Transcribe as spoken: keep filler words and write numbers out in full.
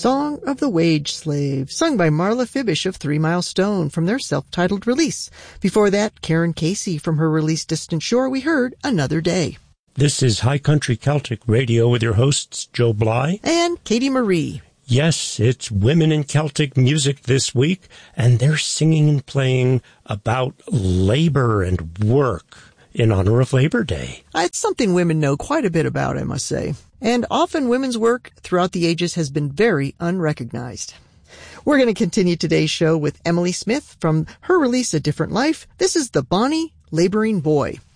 Song of the Wage Slave, sung by Marla Fibish of Three Mile Stone from their self-titled release. Before that, Karen Casey from her release Distant Shore, we heard Another Day. This is High Country Celtic Radio with your hosts Joe Bly and Katie Marie. Yes, it's Women in Celtic Music this week, and they're singing and playing about labor and work in honor of Labor Day. It's something women know quite a bit about, I must say. And often women's work throughout the ages has been very unrecognized. We're going to continue today's show with Emily Smith from her release A Different Life. This is The Bonnie Laboring Boy.